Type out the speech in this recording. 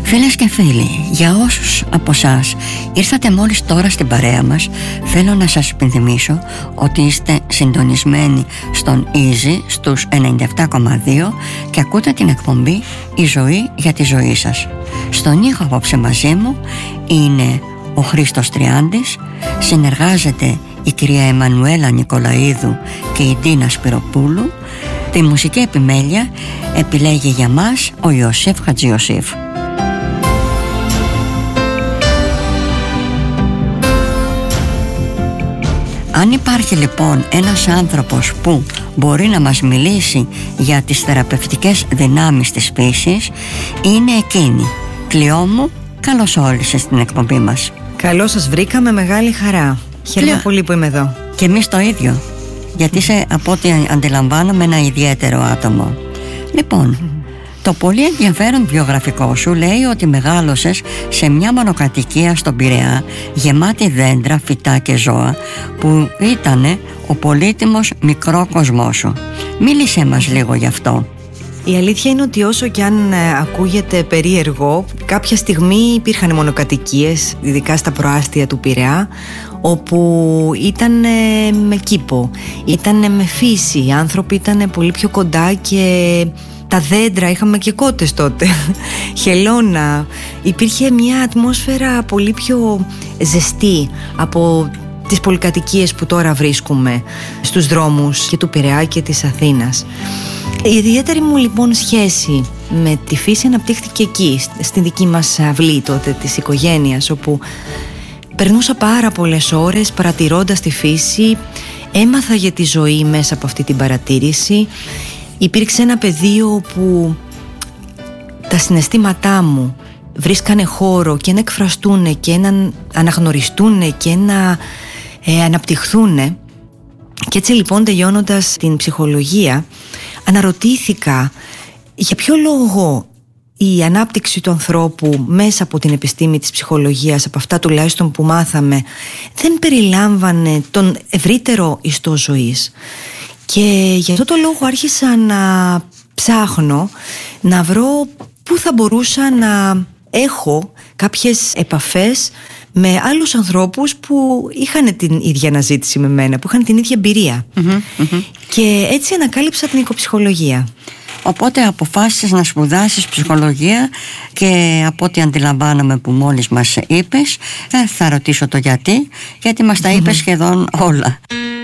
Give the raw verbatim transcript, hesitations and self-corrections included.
Φίλες και φίλοι, για όσους από εσάς ήρθατε μόλις τώρα στην παρέα μας, θέλω να σας υπενθυμίσω ότι είστε συντονισμένοι στον Easy στους ενενήντα επτά κόμμα δύο και ακούτε την εκπομπή «Η ζωή για τη ζωή σας». Στον ήχο απόψε μαζί μου είναι ο Χρήστος Τριάντης, συνεργάζεται η κυρία Εμμανουέλα Νικολαίδου και η Ντίνα Σπυροπούλου. Τη μουσική επιμέλεια επιλέγει για μας ο Ιωσήφ Χατζιωσήφ. Αν υπάρχει λοιπόν ένας άνθρωπος που μπορεί να μας μιλήσει για τις θεραπευτικές δυνάμεις της φύσης, είναι εκείνη. Κλειό μου, καλώς όρισες στην εκπομπή μας. Καλώς σας βρήκα, με μεγάλη χαρά. Χαίρομαι Κλειό. πολύ που είμαι εδώ. Και εμείς το ίδιο, γιατί είσαι, από ό,τι αντιλαμβάνομαι, ένα ιδιαίτερο άτομο. Λοιπόν, το πολύ ενδιαφέρον βιογραφικό σου λέει ότι μεγάλωσες σε μια μονοκατοικία στον Πειραιά, γεμάτη δέντρα, φυτά και ζώα, που ήτανε ο πολύτιμος μικρό κοσμός σου. Μίλησέ μας λίγο γι' αυτό. Η αλήθεια είναι ότι όσο κι αν ε, ακούγεται περίεργο, κάποια στιγμή υπήρχαν μονοκατοικίες, ειδικά στα προάστια του Πειραιά, όπου ήταν ε, με κήπο, ήταν με φύση, οι άνθρωποι ήταν πολύ πιο κοντά και τα δέντρα, είχαμε και κότες τότε, χελώνα, υπήρχε μια ατμόσφαιρα πολύ πιο ζεστή από τις πολυκατοικίες που τώρα βρίσκουμε στους δρόμους και του Πειραιά και της Αθήνας. Η ιδιαίτερη μου λοιπόν σχέση με τη φύση αναπτύχθηκε εκεί, στην δική μας αυλή τότε της οικογένειας, όπου περνούσα πάρα πολλές ώρες παρατηρώντας τη φύση, έμαθα για τη ζωή μέσα από αυτή την παρατήρηση. Υπήρξε ένα πεδίο όπου τα συναισθήματά μου βρίσκανε χώρο και να εκφραστούν και να αναγνωριστούν και να ε, αναπτυχθούν. Και έτσι λοιπόν, τελειώνοντας την ψυχολογία, αναρωτήθηκα για ποιο λόγο η ανάπτυξη του ανθρώπου μέσα από την επιστήμη της ψυχολογίας, από αυτά τουλάχιστον που μάθαμε, δεν περιλάμβανε τον ευρύτερο ιστό ζωής. Και για αυτό το λόγο άρχισα να ψάχνω να βρω πού θα μπορούσα να έχω κάποιες επαφές με άλλους ανθρώπους που είχαν την ίδια αναζήτηση με μένα, που είχαν την ίδια εμπειρία. Mm-hmm, mm-hmm. Και έτσι ανακάλυψα την οικοψυχολογία. Οπότε αποφάσισες να σπουδάσεις ψυχολογία και από ό,τι αντιλαμβάνομαι που μόλις μας είπες, δεν θα ρωτήσω το γιατί, γιατί μας τα είπες mm-hmm. σχεδόν όλα.